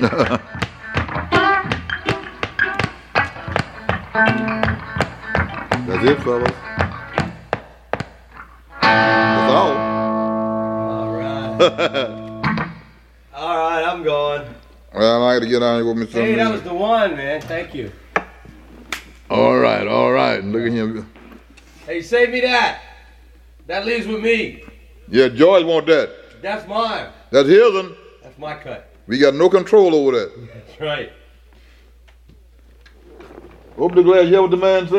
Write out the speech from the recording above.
That's it, fellas. That's all. All right. All right, I'm going. Well, I got to get on here with me. Hey, that was the one, man. Thank you. All right. Look at him. Hey, save me that. That leaves with me. Yeah, George want that. That's mine. That's his one. That's my cut. We got no control over that. That's right. Open the glass, hear what the man said.